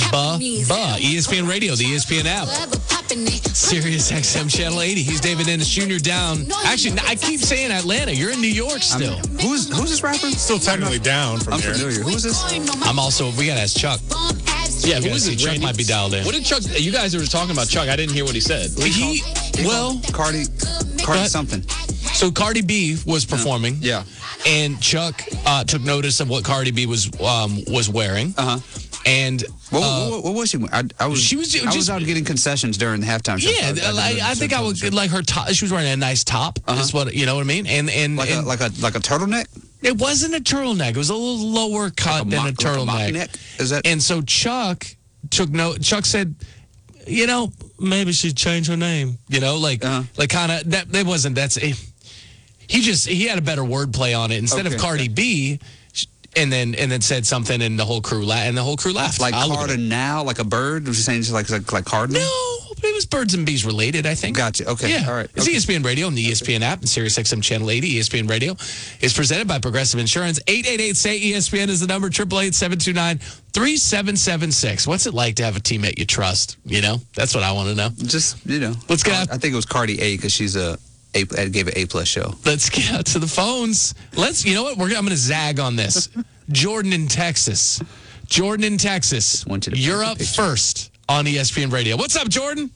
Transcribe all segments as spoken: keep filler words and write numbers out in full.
Buh, buh. E S P N Radio, the E S P N app. Sirius X M Channel eighty. He's David Ennis Junior down. Actually, I keep saying Atlanta. You're in New York still. I'm, who's who's this rapper? Still technically down from I'm here. familiar. Who is this? I'm also, we got to ask Chuck. Yeah, who is it? it? Chuck Randy? might be dialed in. What did Chuck, you guys were talking about Chuck. I didn't hear what he said. He, well, Cardi, Cardi But- something. so Cardi B was performing. Yeah. And Chuck uh, took notice of what Cardi B was um, was wearing. Uh huh. And What, uh, what, what was she? I, I was. she was I just- was out getting concessions during the halftime show. yeah, so I, I think I would like her top. She was wearing a nice top. Uh-huh. Is what you know what I mean? And and, like and a like a like a turtleneck. it wasn't a turtleneck. It was a little lower cut Like a than mock- a like a mock turtleneck. neck? Is that? And so Chuck took note. Chuck said, you know, maybe she'd change her name. You know, like Uh-huh. like kind of that. That wasn't. That's he just he had a better wordplay on it instead Okay, of Cardi okay. B. And then and then said something, and the whole crew la- and the whole crew laughed. Like I'll look at it. cardinal, like a bird. Was you saying just like like, like cardinal? No, it was birds and bees related, I think. Gotcha. Okay. Yeah. All right. It's Okay. E S P N Radio and the E S P N app and Sirius X M Channel eighty. E S P N Radio is presented by Progressive Insurance. eight eight eight, S A Y E S P N is the number. eight eight eight, seven two nine, three seven seven six. What's it like to have a teammate you trust? You know, that's what I want to know. Just you know. Let's get I, out- I think it was Cardi A because she's a. A, I gave an A plus show. Let's get out to the phones. Let's. You know what? We're. I'm going to zag on this. Jordan in Texas. Jordan in Texas. Want you to You're paint the up picture. first on E S P N Radio. What's up, Jordan?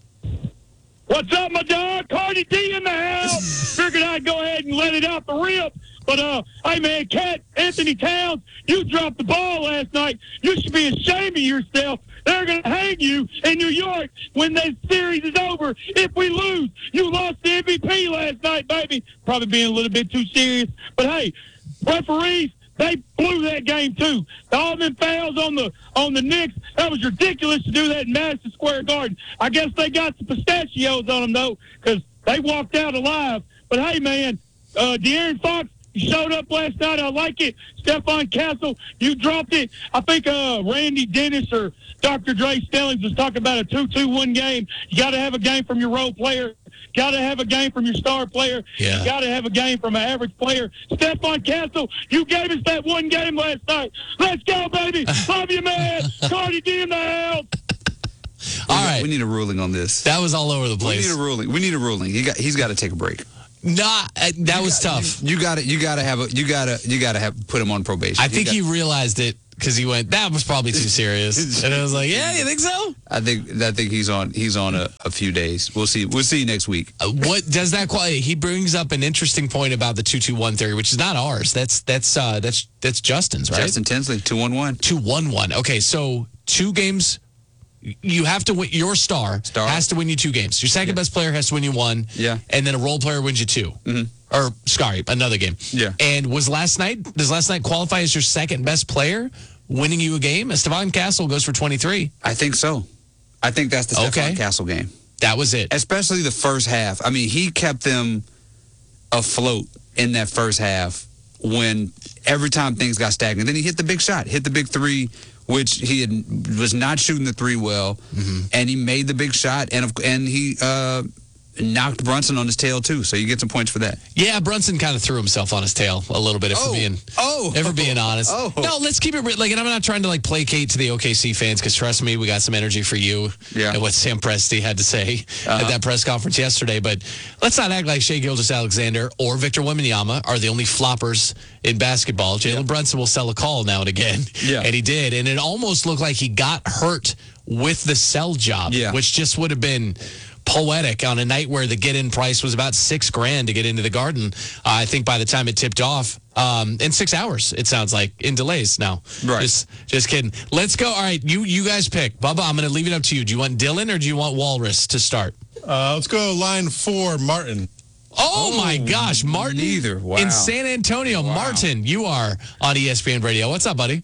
What's up, my dog? Cardi D in the house. Figured I'd go ahead and let it out the rip. But, uh, hey, man, Cat Anthony Towns, you dropped the ball last night. You should be ashamed of yourself. They're going to hang you in New York when this series is over. If we lose, you lost the M V P last night, baby. Probably being a little bit too serious. But, hey, referees, they blew that game, too. All them fouls on the on the Knicks, that was ridiculous to do that in Madison Square Garden. I guess they got some pistachios on them, though, because they walked out alive. But, hey, man, uh, De'Aaron Fox, you showed up last night. I like it. Stephon Castle, you dropped it. I think uh, Randy Dennis or Doctor Dre Stellings was talking about a two two one game. You got to have a game from your role player. Got to have a game from your star player. Yeah. You got to have a game from an average player. Stephon Castle, you gave us that one game last night. Let's go, baby. Love you, man. Cardi D in the house. All We- right. We need a ruling on this. That was all over the We place. need a ruling. We need a ruling. He got. He's got to take a break. Nah, uh, that was tough. You got to. You got to have a. You got to. You got to have put him on probation. I think got- he realized it because he went, that was probably too serious. And I was like, yeah, you think so? I think. I think he's on. He's on a, a few days. We'll see. We'll see you next week. Uh, what does that quality? He brings up an interesting point about the two two one theory, which is not ours. That's that's uh, that's that's Justin's, right? Justin Tinsley, two one one. two one one. Okay, so two games. You have to win. Your star, Star. has to win you two games. Your second best player has to win you one. Yeah. And then a role player wins you two. Mm-hmm. Or, sorry, another game. Yeah. And was last night, does last night qualify as your second best player winning you a game? Stephon Castle goes for twenty-three. I think so. I think that's the Stephon Okay. Castle game. That was it. Especially the first half. I mean, he kept them afloat in that first half when every time things got stagnant. Then he hit the big shot, hit the big three, which he had, was not shooting the three well, Mm-hmm. and he made the big shot, and of- and he uh, knocked Brunson on his tail too. So you get some points for that. Yeah, Brunson kind of threw himself on his tail a little bit, if Oh. we're being, Oh. if we're being honest. Oh. No, let's keep it re- like, and I'm not trying to like placate to the O K C fans because trust me, we got some energy for you Yeah. and what Sam Presti had to say Uh-huh. at that press conference yesterday. But let's not act like Shai Gilgeous-Alexander or Victor Wembanyama are the only floppers in basketball. Jalen Brunson will sell a call now and again, Yeah. and he did, and it almost looked like he got hurt with the sell job, Yeah. which just would have been poetic on a night where the get-in price was about six grand to get into the Garden. Uh, I think by the time it tipped off, um, in six hours, it sounds like, in delays now. Right. Just, just kidding. Let's go. All right, you you guys pick. Bubba, I'm going to leave it up to you. Do you want Dylan or do you want Walrus to start? Uh, let's go line four, Martin. Oh, my gosh, Martin. neither. Wow. In San Antonio. Martin, you are on E S P N Radio. What's up, buddy?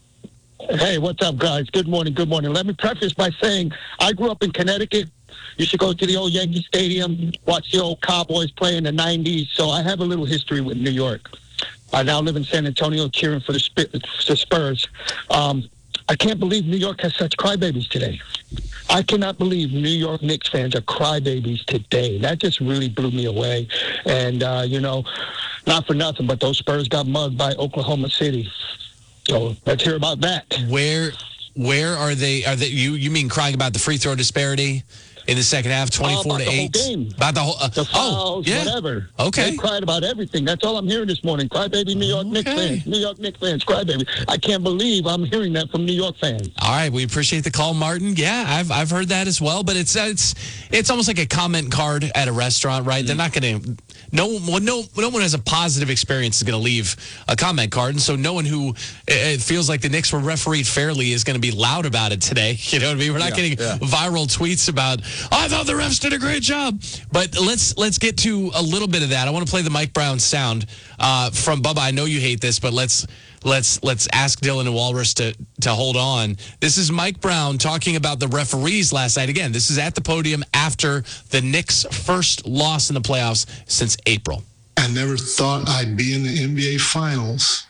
Hey, what's up, guys? Good morning, good morning. Let me preface by saying I grew up in Connecticut. Used to go to the old Yankee Stadium, watch the old Cowboys play in the nineties, so I have a little history with New York. I now live in San Antonio cheering for the, Sp- the Spurs. Um, I can't believe New York has such crybabies today. I cannot believe New York Knicks fans are crybabies today. That just really blew me away. And, uh, you know, not for nothing, but those Spurs got mugged by Oklahoma City. So let's hear about that. Where where are they? Are they? You you mean crying about the free throw disparity in the second half, twenty-four to eight? About the whole game. About the whole. Uh, The fouls, oh, yeah. whatever. Okay. They cried about everything. That's all I'm hearing this morning. Crybaby New York Knicks Okay. fans. New York Knicks fans. Crybaby. I can't believe I'm hearing that from New York fans. All right, we appreciate the call, Martin. Yeah, I've I've heard that as well, but it's it's it's almost like a comment card at a restaurant, right? They're not going to. No one, no, no one has a positive experience is going to leave a comment card, and so no one who it feels like the Knicks were refereed fairly is going to be loud about it today. You know what I mean? We're not Yeah, getting yeah. viral tweets about, oh, I thought the refs did a great job. But let's let's get to a little bit of that. I want to play the Mike Brown sound uh, from Bubba. I know you hate this, but let's let's let's ask Dylan and Walrus to to hold on. This is Mike Brown talking about the referees last night. Again, this is at the podium after the Knicks' first loss in the playoffs since April. I never thought I'd be in the N B A Finals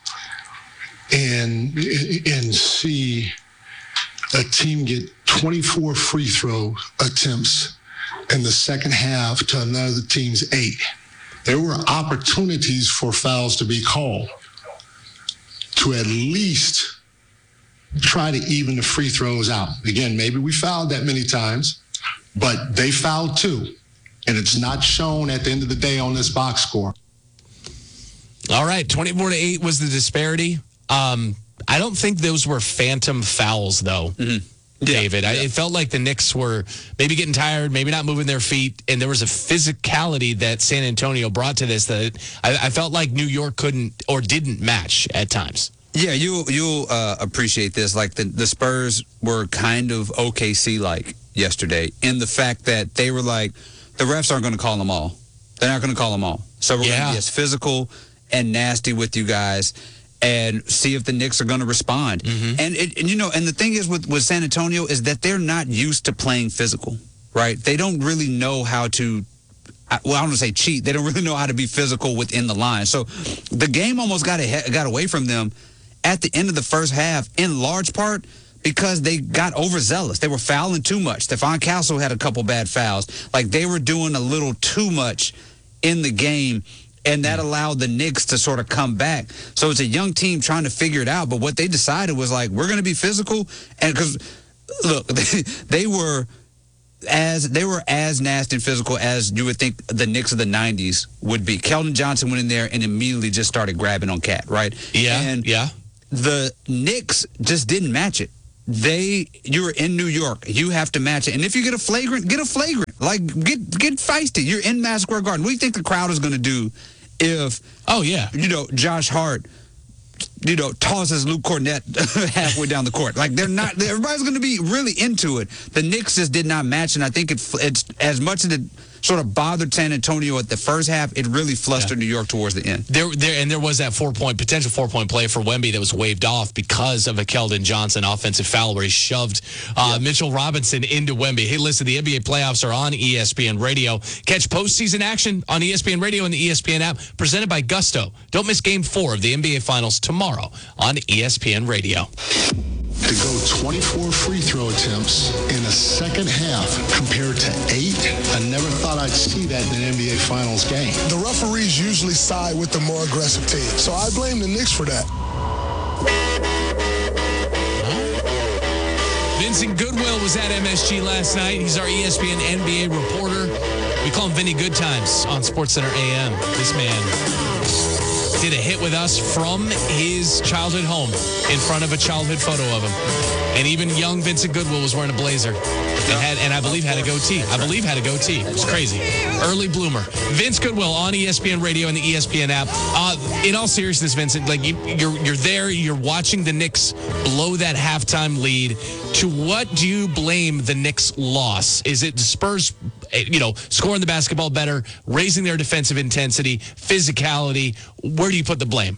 and and see a team get twenty-four free throw attempts in the second half to another team's eight. There were opportunities for fouls to be called to at least try to even the free throws out. Again, maybe we fouled that many times, but they fouled too. And it's not shown at the end of the day on this box score. All right, twenty-four to eight was the disparity. Um, I don't think those were phantom fouls, though, Mm-hmm. David. Yeah, I, yeah. it felt like the Knicks were maybe getting tired, maybe not moving their feet, and there was a physicality that San Antonio brought to this that I, I felt like New York couldn't or didn't match at times. Yeah, you you'll uh, appreciate this. Like the, the Spurs were kind of O K C like yesterday in the fact that they were like, the refs aren't going to call them all. They're not going to call them all. So we're going Yeah. to be as physical and nasty with you guys and see if the Knicks are going to respond. Mm-hmm. And, it, and, you know, and the thing is with, with San Antonio is that they're not used to playing physical, right? They don't really know how to, I- well, I don't want to say cheat. They don't really know how to be physical within the line. So the game almost got ahead, got away from them at the end of the first half, in large part because they got overzealous. They were fouling too much. Stephon Castle had a couple bad fouls. Like they were doing a little too much in the game, and that allowed the Knicks to sort of come back. So it's a young team trying to figure it out. But what they decided was like, we're going to be physical, and because look, they, they were as they were as nasty and physical as you would think the Knicks of the nineties would be. Keldon Johnson went in there and immediately just started grabbing on Cat, right? Yeah, and yeah. The Knicks just didn't match it. They, you're in New York. You have to match it. And if you get a flagrant, get a flagrant. Like, get get feisty. You're in Madison Square Garden. What do you think the crowd is going to do if, Oh, yeah. you know, Josh Hart, you know, tosses Luke Cornett halfway down the court? Like, they're not, everybody's going to be really into it. The Knicks just did not match, and I think it, it's, as much as it sort of bothered San Antonio at the first half, it really flustered New York towards the end. There, there, and there was that four-point potential four-point play for Wemby that was waved off because of a Keldon Johnson offensive foul where he shoved uh, Mitchell Robinson into Wemby. Hey, listen, the N B A playoffs are on E S P N Radio. Catch postseason action on E S P N Radio and the E S P N app, presented by Gusto. Don't miss Game Four of the N B A Finals tomorrow on E S P N Radio. To go twenty-four free throw attempts in a second half compared to eight, I never thought I'd see that in an N B A Finals game. The referees usually side with the more aggressive team, so I blame the Knicks for that. Vincent Goodwill was at M S G last night. He's our E S P N N B A reporter. We call him Vinny Goodtimes on SportsCenter A M. This man did a hit with us from his childhood home in front of a childhood photo of him. And even young Vincent Goodwill was wearing a blazer and had, and I believe had a goatee. I believe had a goatee. It was crazy. Early bloomer. Vince Goodwill on E S P N Radio and the E S P N app. Uh, in all seriousness, Vincent, like you, you're you're there. You're watching the Knicks blow that halftime lead. To what do you blame the Knicks' loss? Is it the Spurs, you know, scoring the basketball better, raising their defensive intensity, physicality? Where do you put the blame?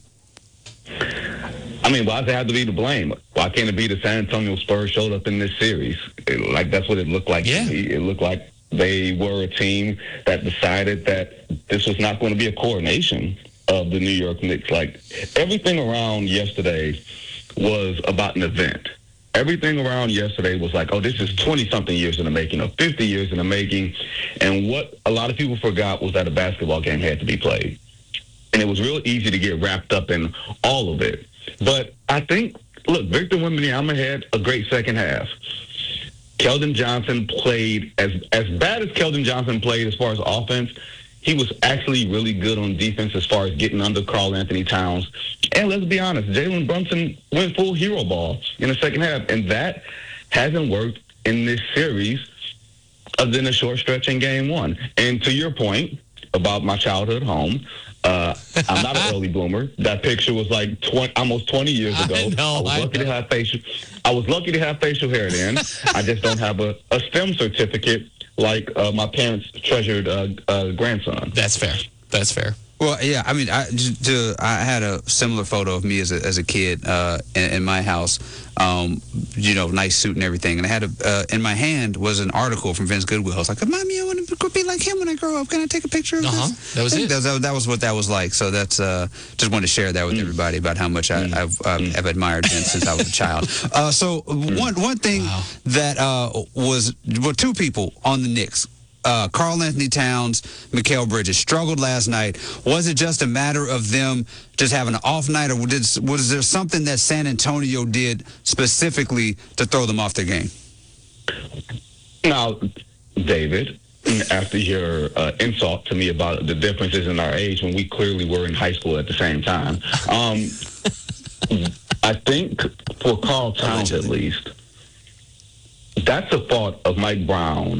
I mean, why does it have to be the blame? Why can't it be the San Antonio Spurs showed up in this series? It, like, that's what it looked like Yeah. to me. It looked like they were a team that decided that this was not going to be a coordination of the New York Knicks. Like, everything around yesterday was about an event. Everything around yesterday was like, oh, this is twenty-something years in the making, or fifty years in the making. And what a lot of people forgot was that a basketball game had to be played. And it was real easy to get wrapped up in all of it. But I think look, Victor Wembanyama had a great second half. Keldon Johnson played as as bad as Keldon Johnson played as far as offense. He was actually really good on defense as far as getting under Karl Anthony Towns. And let's be honest, Jalen Brunson went full hero ball in the second half, and that hasn't worked in this series other than a short stretch in game one. And to your point about my childhood home, uh, I'm not an early bloomer. That picture was like twenty, almost twenty years ago. I know, I was I lucky know. to have facial. I was lucky to have facial hair then. I just don't have a, a STEM certificate like uh, my parents' treasured uh, uh, grandson. That's fair. That's fair. Well, yeah, I mean, I, to, I had a similar photo of me as a, as a kid uh, in, in my house, um, you know, nice suit and everything. And I had a, uh, in my hand was an article from Vince Goodwill. I was like, Mommy, I want to be like him when I grow up. Can I take a picture of Uh-huh. this? That was I think it. That, that was what that was like. So that's, uh, just wanted to share that with Mm. everybody about how much I, Mm. I've, um, Mm. have admired Vince since I was a child. Uh, so one, one thing Wow. that uh, was, well, two people on the Knicks. Uh, Karl Anthony Towns, Mikal Bridges struggled last night. Was it just a matter of them just having an off night, or did, was there something that San Antonio did specifically to throw them off their game? Now, David, after your uh, insult to me about the differences in our age when we clearly were in high school at the same time, um, I think for Karl Towns at least, that's a fault of Mike Brown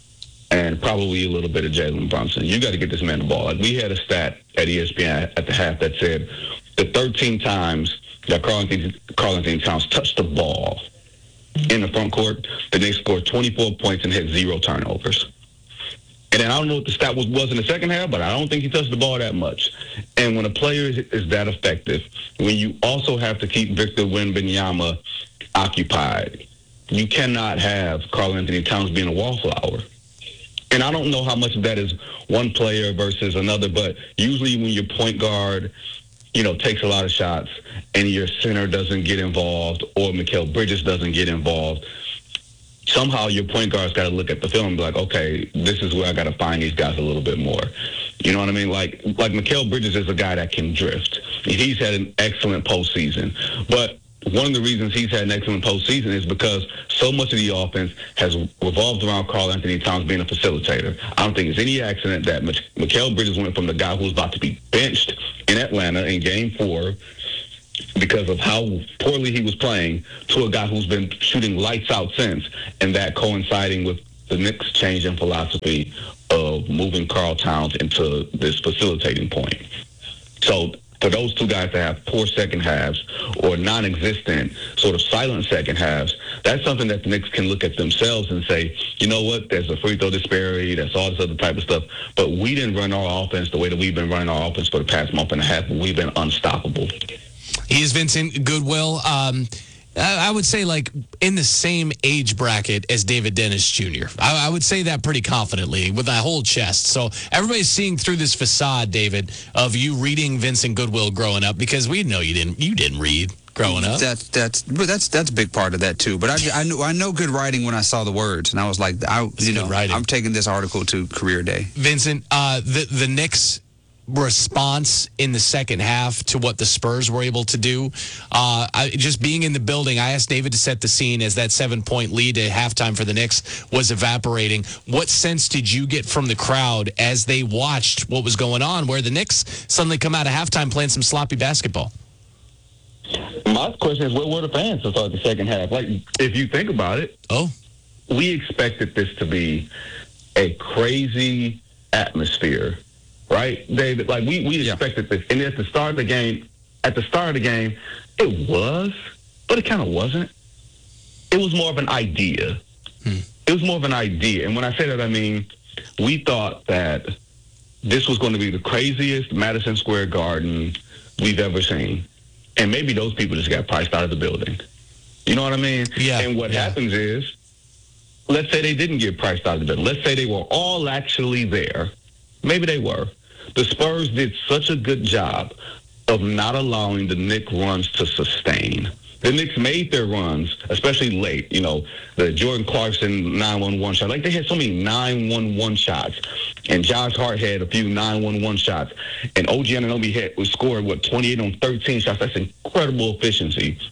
and probably a little bit of Jalen Brunson. You got to get this man the ball. Like, we had a stat at E S P N at the half that said the thirteen times that Karl Anthony, Karl Anthony Towns touched the ball in the front court, the Knicks scored twenty-four points and had zero turnovers. And then I don't know what the stat was, was in the second half, but I don't think he touched the ball that much. And when a player is, is that effective, when you also have to keep Victor Wembanyama occupied, you cannot have Karl Anthony Towns being a wallflower. And I don't know how much of that is one player versus another, but usually when your point guard, you know, takes a lot of shots and your center doesn't get involved or Mikal Bridges doesn't get involved, somehow your point guard's got to look at the film and be like, okay, this is where I got to find these guys a little bit more. You know what I mean? Like, like Mikal Bridges is a guy that can drift. He's had an excellent postseason, but one of the reasons he's had an excellent postseason is because so much of the offense has revolved around Karl Anthony Towns being a facilitator. I don't think it's any accident that Mich- Mikal Bridges went from the guy who was about to be benched in Atlanta in game four because of how poorly he was playing to a guy who's been shooting lights out since, and that coinciding with the Knicks change in philosophy of moving Karl Towns into this facilitating point. So for those two guys to have poor second halves or non-existent, sort of silent second halves, that's something that the Knicks can look at themselves and say, you know what, there's a free throw disparity, that's all this other type of stuff, but we didn't run our offense the way that we've been running our offense for the past month and a half, and we've been unstoppable. He is Vincent Goodwill. Um, I I would say, like, in the same age bracket as David Dennis Junior I, I would say that pretty confidently with my whole chest. So everybody's seeing through this facade, David, of you reading Vincent Goodwill growing up, because we know you didn't you didn't read growing up. That's that's but that's that's a big part of that too. But I, I know I know good writing when I saw the words, and I was like, I you know, writing. I'm taking this article to career day. Vincent, uh, the the Knicks response in the second half to what the Spurs were able to do. Uh, I, just being in the building, I asked David to set the scene as that seven-point lead at halftime for the Knicks was evaporating. What sense did you get from the crowd as they watched what was going on, where the Knicks suddenly come out of halftime playing some sloppy basketball? My question is, where were the fans to start the second half? Like, if you think about it, oh, we expected this to be a crazy atmosphere, right, David? Like, we, we Yeah. expected this. And at the start of the game, at the start of the game, it was, but it kind of wasn't. It was more of an idea. Hmm. It was more of an idea. And when I say that, I mean, we thought that this was going to be the craziest Madison Square Garden we've ever seen. And maybe those people just got priced out of the building. You know what I mean? Yeah. And what yeah. happens is, let's say they didn't get priced out of the building. Let's say they were all actually there. Maybe they were. The Spurs did such a good job of not allowing the Knicks runs to sustain. The Knicks made their runs, especially late. You know, the Jordan Clarkson nine one one shot. Like, they had so many nine one one shots. And Josh Hart had a few nine one one shots. And O G Anunoby had was scored, what, twenty-eight on thirteen shots. That's incredible efficiency.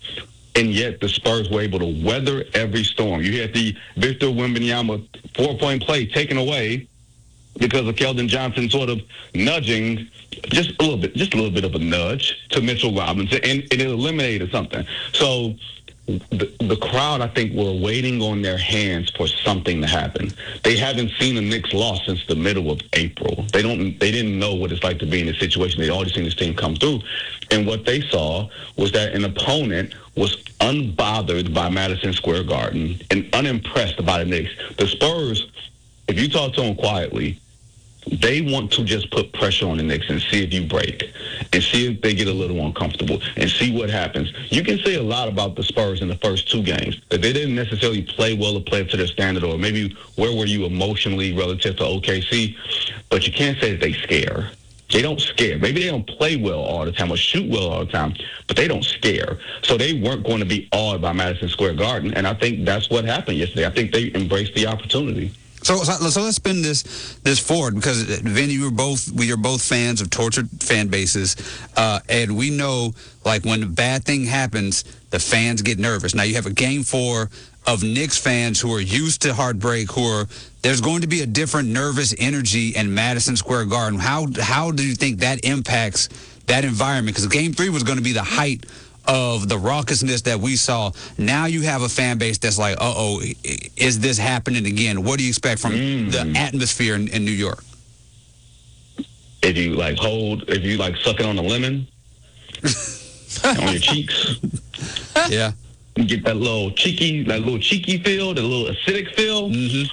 and yet the Spurs were able to weather every storm. You had the Victor Wembanyama four-point play taken away because of Keldon Johnson sort of nudging just a little bit, just a little bit of a nudge to Mitchell Robinson, and, and it eliminated something. So the, the crowd, I think, were waiting on their hands for something to happen. They haven't seen the Knicks loss since the middle of April. They don't. They didn't know what it's like to be in a situation. They'd already seen this team come through, and what they saw was that an opponent was unbothered by Madison Square Garden and unimpressed by the Knicks. The Spurs, if you talk to them quietly, they want to just put pressure on the Knicks and see if you break and see if they get a little uncomfortable and see what happens. You can say a lot about the Spurs in the first two games, that they didn't necessarily play well or play up to their standard, or maybe where were you emotionally relative to O K C, but you can't say that they scare. They don't scare. Maybe they don't play well all the time or shoot well all the time, but they don't scare. So they weren't going to be awed by Madison Square Garden, and I think that's what happened yesterday. I think they embraced the opportunity. So, so, so let's spin this this forward, because Vinny, you were both we are both fans of tortured fan bases, uh, and we know, like, when a bad thing happens, the fans get nervous. Now you have a game four of Knicks fans who are used to heartbreak, who are there's going to be a different nervous energy in Madison Square Garden. How how do you think that impacts that environment? Because game three was going to be the height of the raucousness that we saw. Now you have a fan base that's like, uh-oh, is this happening again? What do you expect from mm. the atmosphere in, in New York? If you, like, hold, if you, like, sucking on a lemon on your cheeks. Yeah. You get that little cheeky, that little cheeky feel, that little acidic feel.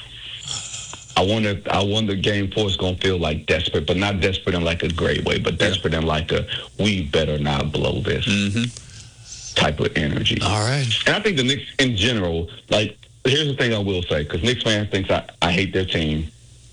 Mm-hmm. I wonder, I wonder game four is going to feel like desperate, but not desperate in like a great way, but desperate in like a, we better not blow this. Mm-hmm. type of energy. All right. And I think the Knicks in general, like, here's the thing I will say, because Knicks fans think I, I hate their team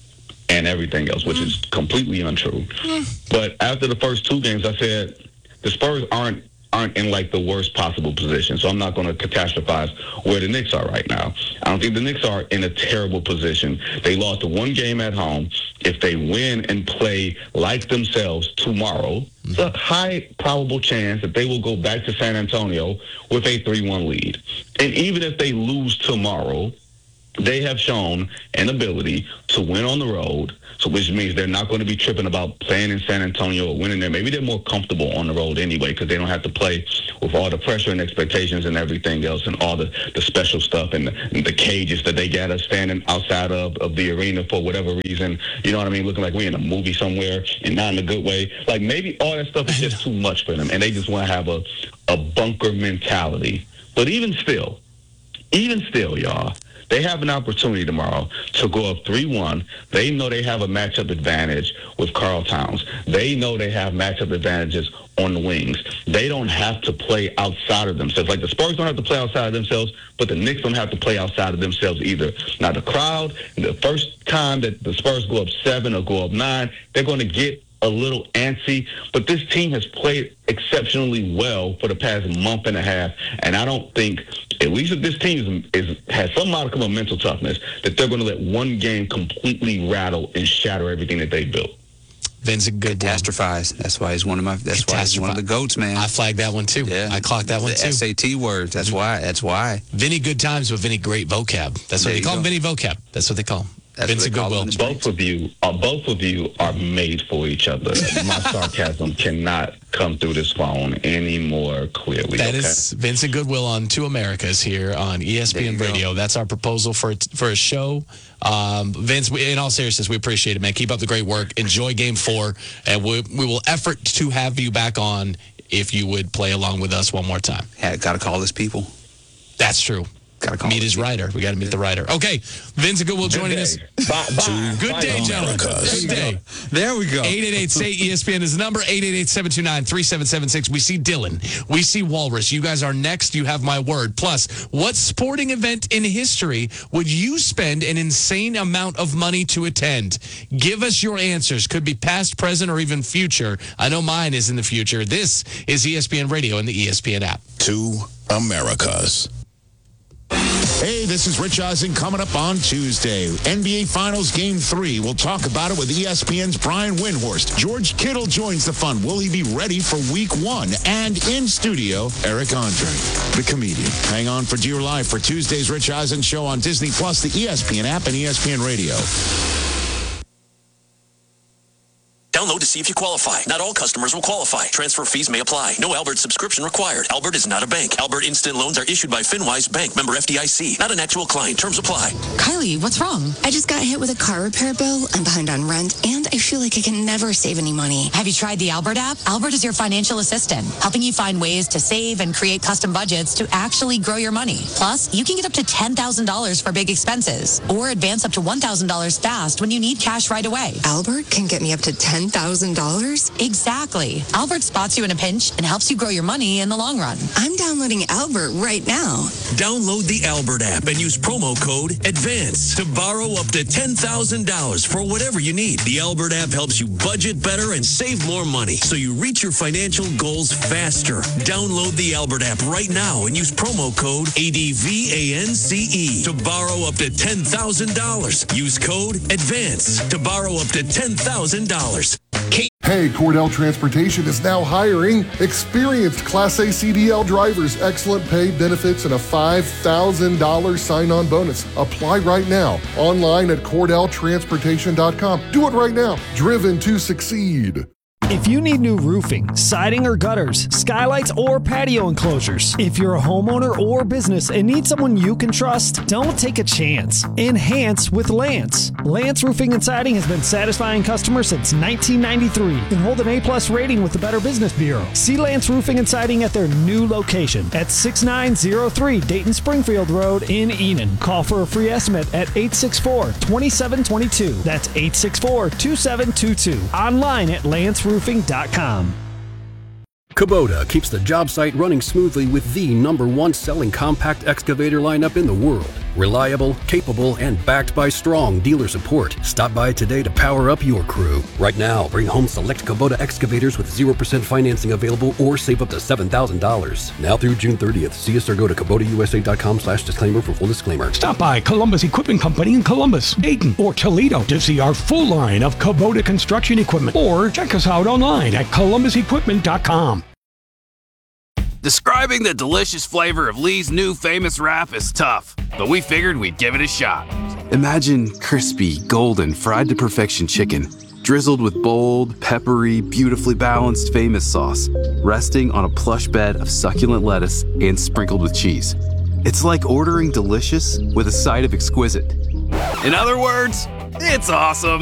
and everything else, which mm. is completely untrue. Mm. But after the first two games, I said the Spurs aren't aren't in, like, the worst possible position, so I'm not going to catastrophize where the Knicks are right now. I don't think the Knicks are in a terrible position. They lost one game at home. If they win and play like themselves tomorrow, mm-hmm. it's a high probable chance that they will go back to San Antonio with a three one lead. And even if they lose tomorrow, they have shown an ability to win on the road, so which means they're not going to be tripping about playing in San Antonio or winning there. Maybe they're more comfortable on the road anyway, because they don't have to play with all the pressure and expectations and everything else and all the, the special stuff and the, and the cages that they got us standing outside of, of the arena for whatever reason. You know what I mean? Looking like we're in a movie somewhere and not in a good way. Like, maybe all that stuff is just too much for them, and they just want to have a, a bunker mentality. But even still, even still, y'all, they have an opportunity tomorrow to go up three one. They know they have a matchup advantage with Karl Towns. They know they have matchup advantages on the wings. They don't have to play outside of themselves. Like, the Spurs don't have to play outside of themselves, but the Knicks don't have to play outside of themselves either. Now, the crowd, the first time that the Spurs go up seven or go up nine, they're going to get a little antsy, but this team has played exceptionally well for the past month and a half, and I don't think, at least if this team is, is has some modicum of mental toughness, that they're going to let one game completely rattle and shatter everything that they built. Vince, a good catastrophize. That's why he's one of my. That's why he's one of the goats, man. I flagged that one too. Yeah, I clocked that one the too. S A T words. That's why. That's why. Vinny good times with Vinny great vocab. That's what There they you call him. go. Vinny vocab. That's what they call him. That's Vince what they call Goodwill. him in the streets. Both of you, uh, both of you are made for each other. My sarcasm cannot come through this phone any more clearly. That okay? is Vincent Goodwill on Two Americas here on E S P N There you Radio. go. That's our proposal for for a show. Um, Vince, we, in all seriousness, we appreciate it, man. Keep up the great work. Enjoy Game Four, and we we will effort to have you back on if you would play along with us one more time. Yeah, got to call his people. That's true. Got to call Meet his his writer. We got to meet the writer. Okay, Vincent Goodwill joining us. Bye, bye. Good Bye, day, y'all. gentlemen. Good day. There we go. eight eight eight, S A Y E S P N is the number. eight eight eight, seven two nine, three seven seven six. We see Dylan. We see Walrus. You guys are next. You have my word. Plus, what sporting event in history would you spend an insane amount of money to attend? Give us your answers. Could be past, present, or even future. I know mine is in the future. This is E S P N Radio and the E S P N app. Two Americas. Hey, This is Rich Eisen coming up on Tuesday. N B A Finals Game three. We'll talk about it with E S P N's Brian Windhorst. George Kittle joins the fun. Will he be ready for week one? And in studio, Eric Andre, the comedian. Hang on for Dear Life for Tuesday's Rich Eisen show on Disney Plus, the E S P N app, and E S P N Radio. Download to see if you qualify. Not all customers will qualify. Transfer fees may apply. No Albert subscription required. Albert is not a bank. Albert Instant Loans are issued by FinWise Bank, member F D I C. Not an actual client. Terms apply. Kylie, what's wrong? I just got hit with a car repair bill. I'm behind on rent, and I feel like I can never save any money. Have you tried the Albert app? Albert is your financial assistant, helping you find ways to save and create custom budgets to actually grow your money. Plus, you can get up to ten thousand dollars for big expenses, or advance up to one thousand dollars fast when you need cash right away. Albert can get me up to ten thousand dollars? Exactly. Albert spots you in a pinch and helps you grow your money in the long run. I'm downloading Albert right now. Download the Albert app and use promo code ADVANCE to borrow up to ten thousand dollars for whatever you need. The Albert app helps you budget better and save more money so you reach your financial goals faster. Download the Albert app right now and use promo code ADVANCE to borrow up to ten thousand dollars. Use code ADVANCE to borrow up to ten thousand dollars. Hey, Cordell Transportation is now hiring experienced Class A C D L drivers, excellent pay, benefits, and a five thousand dollars sign-on bonus. Apply right now, online at cordell transportation dot com. Do it right now. Driven to succeed. If you need new roofing, siding or gutters, skylights or patio enclosures, if you're a homeowner or business and need someone you can trust, don't take a chance. Enhance with Lance. Lance Roofing and Siding has been satisfying customers since nineteen ninety-three and hold an A-plus rating with the Better Business Bureau. See Lance Roofing and Siding at their new location at six nine zero three Dayton Springfield Road in Enon. Call for a free estimate at eight six four, two seven two two. That's eight six four, two seven two two. Online at lance roofing dot com. Kubota keeps the job site running smoothly with the number one selling compact excavator lineup in the world. Reliable, capable, and backed by strong dealer support. Stop by today to power up your crew. Right now, bring home select Kubota excavators with zero percent financing available or save up to seven thousand dollars. Now through June thirtieth. See us or go to Kubota U S A dot com slash disclaimer for full disclaimer. Stop by Columbus Equipment Company in Columbus, Dayton, or Toledo to see our full line of Kubota construction equipment. Or check us out online at columbus equipment dot com. Describing the delicious flavor of Lee's new famous wrap is tough, but we figured we'd give it a shot. Imagine crispy, golden, fried to perfection chicken, drizzled with bold, peppery, beautifully balanced famous sauce, resting on a plush bed of succulent lettuce and sprinkled with cheese. It's like ordering delicious with a side of exquisite. In other words, it's awesome.